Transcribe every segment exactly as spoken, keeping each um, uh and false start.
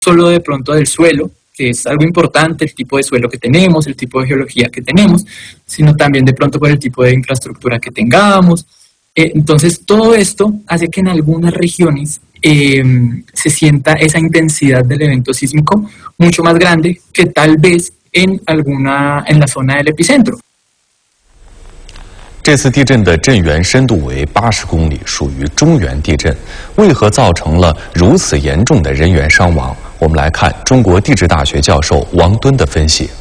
solo de pronto del suelo, que es algo importante, el tipo de suelo que tenemos, el tipo de geología que tenemos, sino también de pronto por el tipo de infraestructura que tengamos. Eh, entonces, todo esto hace que en algunas regiones eh, se sienta esa intensidad del evento sísmico mucho más grande que tal vez en alguna en la zona del epicentro. 这次地震的震源深度为八十公里，属于中原地震。为何造成了如此严重的人员伤亡？我们来看中国地质大学教授王敦的分析。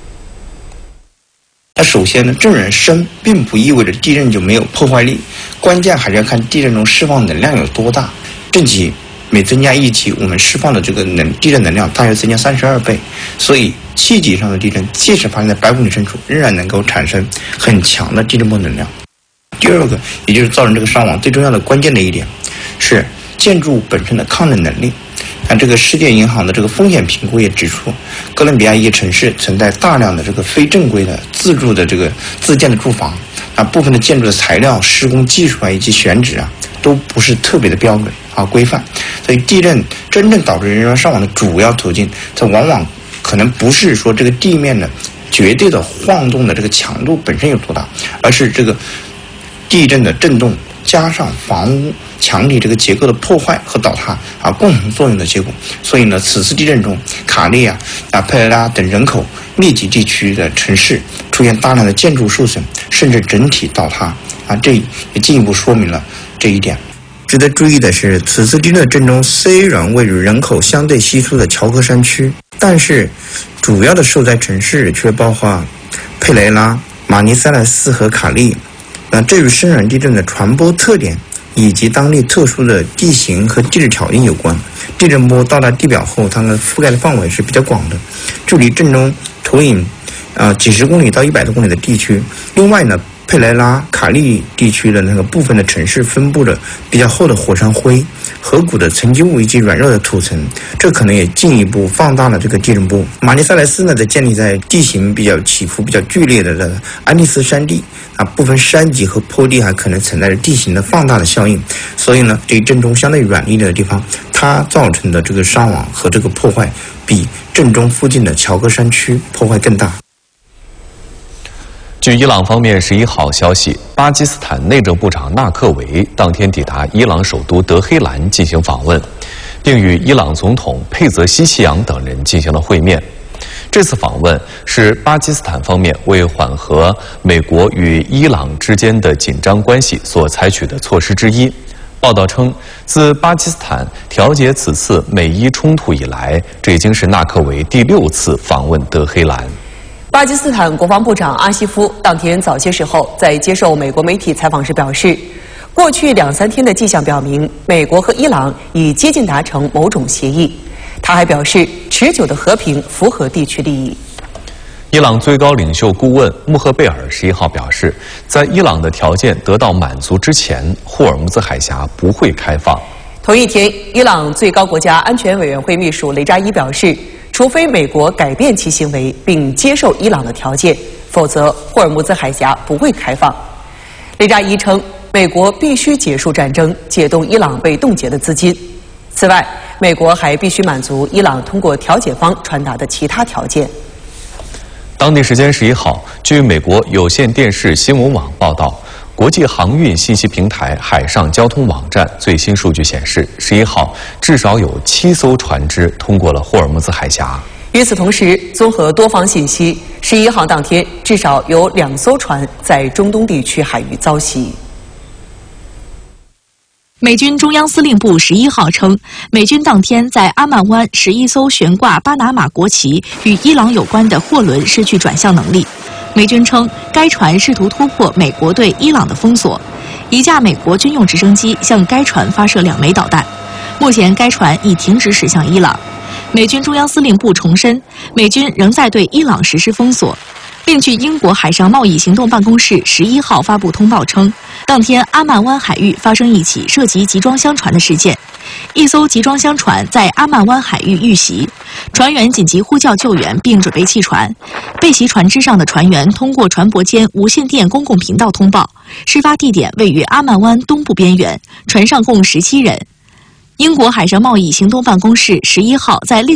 它首先呢，震源深并不意味着地震就没有破坏力，关键还是要看地震中释放能量有多大。震级每增加一级，我们释放的这个能地震能量大约增加三十二倍，所以七级以上的地震，即使发生在百公里深处，仍然能够产生很强的地震波能量。第二个，也就是造成这个伤亡最重要的关键的一点，是建筑物本身的抗震能力。那这个世界银行的这个风险评估也指出，哥伦比亚一些城市存在大量的这个非正规的自住的这个自建的住房，啊，部分的建筑的材料、施工技术啊以及选址啊，都不是特别的标准啊规范，所以地震真正导致人员伤亡的主要途径，它往往可能不是说这个地面的绝对的晃动的这个强度本身有多大，而是这个地震的震动加上房屋墙体这个结构的破坏和倒塌啊共同作用的结果。所以呢，此次地震中，卡利亚、啊佩雷拉等人口密集地区的城市出现大量的建筑受损，甚至整体倒塌啊，这也进一步说明了这一点。值得注意的是，此次地震的震中虽然位于人口相对稀疏的乔科山区，但是主要的受灾城市却包括佩雷拉、马尼塞莱斯和卡利。那这与深远地震的传播特点以及当地特殊的地形和地质条件有关。地震波到达地表后，它们覆盖的范围是比较广的，距离震中投影呃几十公里到一百多公里的地区。另外呢，佩雷拉、卡利地区的那个部分的城市分布了比较厚的火山灰、河谷的沉积物以及软弱的土层，这可能也进一步放大了这个地震波。马尼塞莱斯呢，则建立在地形比较起伏比较剧烈的这个安第斯山地啊，部分山脊和坡地还可能存在着地形的放大的效应，所以呢，对震中相对软弱的地方，它造成的这个伤亡和这个破坏，比震中附近的乔科山区破坏更大。 据伊朗方面十一号消息，巴基斯坦内政部长纳克维当天抵达伊朗首都德黑兰进行访问，并与伊朗总统佩泽西奇扬等人进行了会面。这次访问是巴基斯坦方面为缓和美国与伊朗之间的紧张关系所采取的措施之一。报道称，自巴基斯坦调解此次美伊冲突以来，这已经是纳克维第六次访问德黑兰。 巴基斯坦国防部长阿西夫当天早些时候在接受美国媒体采访时表示，过去两三天的迹象表明，美国和伊朗已接近达成某种协议。他还表示，持久的和平符合地区利益。 伊朗最高领袖顾问穆赫贝尔十一号表示，在伊朗的条件得到满足之前，霍尔木兹海峡不会开放。 同一天，伊朗最高国家安全委员会秘书雷扎伊表示，除非美国改变其行为并接受伊朗的条件，否则霍尔木兹海峡不会开放。雷扎伊称，美国必须结束战争，解冻伊朗被冻结的资金。此外，美国还必须满足伊朗通过调解方传达的其他条件。 当地时间十一号，据美国有线电视新闻网报道，国际航运信息平台海上交通网站最新数据显示，十一号至少有七艘船只通过了霍尔木兹海峡。 与此同时，综合多方信息，十一号当天至少有两艘船在中东地区海域遭袭。 美军中央司令部十一号称，美军当天在阿曼湾十一艘悬挂巴拿马国旗与伊朗有关的货轮失去转向能力。美军称，该船试图突破美国对伊朗的封锁，一架美国军用直升机向该船发射两枚导弹。目前，该船已停止驶向伊朗。美军中央司令部重申，美军仍在对伊朗实施封锁。另据英国海上贸易行动办公室十一号发布通报称，当天阿曼湾海域发生一起涉及集装箱船的事件，一艘集装箱船在阿曼湾海域遇袭，船员紧急呼叫救援并准备弃船。被袭船只上的船员通过船舶间无线电公共频道通报，事发地点位于阿曼湾东部边缘，船上共十七人。 英国海上贸易行动办公室十一号在另